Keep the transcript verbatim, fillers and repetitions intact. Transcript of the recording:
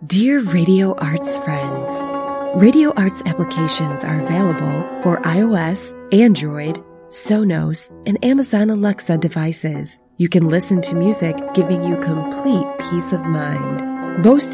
Dear Radio Arts friends, Radio Arts applications are available for iOS, Android, Sonos, and Amazon Alexa devices. You can listen to music giving you complete peace of mind. Boasting